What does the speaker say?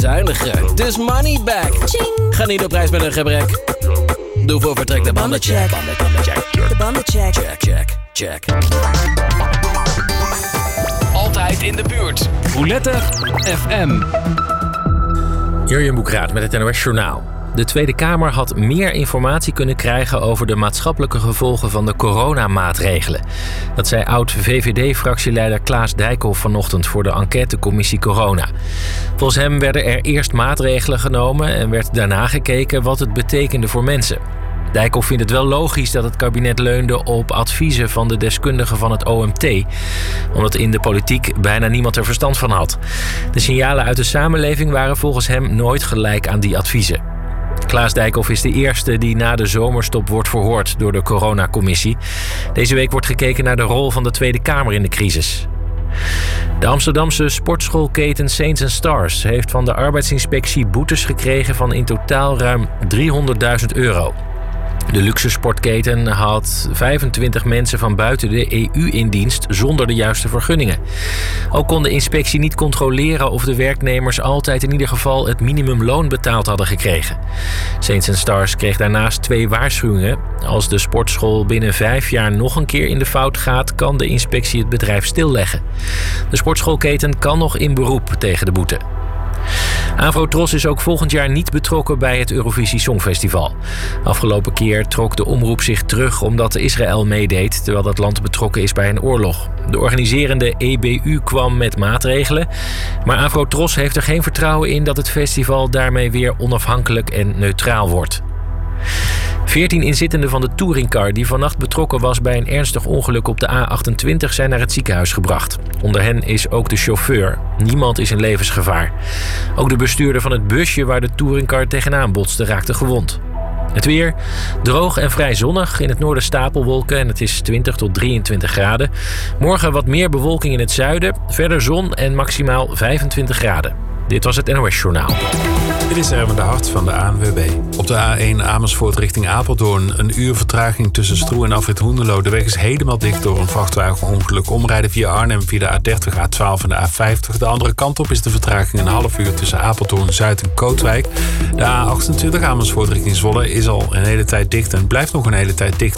zuiniger. Dus money back. Ga niet op reis met een gebrek. Doe voor vertrek de bandencheck. De bandencheck. Check. Altijd in de buurt. Roulette FM. Jurjen Boekraat met het NOS Journaal. De Tweede Kamer had meer informatie kunnen krijgen over de maatschappelijke gevolgen van de coronamaatregelen. Dat zei oud-VVD-fractieleider Klaas Dijkhoff vanochtend voor de enquêtecommissie Corona. Volgens hem werden er eerst maatregelen genomen en werd daarna gekeken wat het betekende voor mensen. Dijkhoff vindt het wel logisch dat het kabinet leunde op adviezen van de deskundigen van het OMT, omdat in de politiek bijna niemand er verstand van had. De signalen uit de samenleving waren volgens hem nooit gelijk aan die adviezen. Klaas Dijkhoff is de eerste die na de zomerstop wordt verhoord door de coronacommissie. Deze week wordt gekeken naar de rol van de Tweede Kamer in de crisis. De Amsterdamse sportschoolketen Saints & Stars heeft van de arbeidsinspectie boetes gekregen van in totaal ruim €300.000. De luxe sportketen had 25 mensen van buiten de EU in dienst zonder de juiste vergunningen. Ook kon de inspectie niet controleren of de werknemers altijd in ieder geval het minimumloon betaald hadden gekregen. Saints & Stars kreeg daarnaast 2 waarschuwingen. Als de sportschool binnen 5 jaar nog een keer in de fout gaat, kan de inspectie het bedrijf stilleggen. De sportschoolketen kan nog in beroep tegen de boete. Avrotros is ook volgend jaar niet betrokken bij het Eurovisie Songfestival. Afgelopen keer trok de omroep zich terug omdat Israël meedeed, terwijl dat land betrokken is bij een oorlog. De organiserende EBU kwam met maatregelen, maar Avrotros heeft er geen vertrouwen in dat het festival daarmee weer onafhankelijk en neutraal wordt. 14 inzittenden van de touringcar die vannacht betrokken was bij een ernstig ongeluk op de A28 zijn naar het ziekenhuis gebracht. Onder hen is ook de chauffeur. Niemand is in levensgevaar. Ook de bestuurder van het busje waar de touringcar tegenaan botste raakte gewond. Het weer, droog en vrij zonnig. In het noorden stapelwolken en het is 20 tot 23 graden. Morgen wat meer bewolking in het zuiden. Verder zon en maximaal 25 graden. Dit was het NOS Journaal. Dit is Erwin de Hart van de ANWB. Op de A1 Amersfoort richting Apeldoorn. Een uur vertraging tussen Stroe en Afrit Hoenderloo. De weg is helemaal dicht door een vrachtwagenongeluk. Omrijden via Arnhem via de A30, A12 en de A50. De andere kant op is de vertraging een half uur tussen Apeldoorn, Zuid en Kootwijk. De A28 Amersfoort richting Zwolle is al een hele tijd dicht en blijft nog een hele tijd dicht.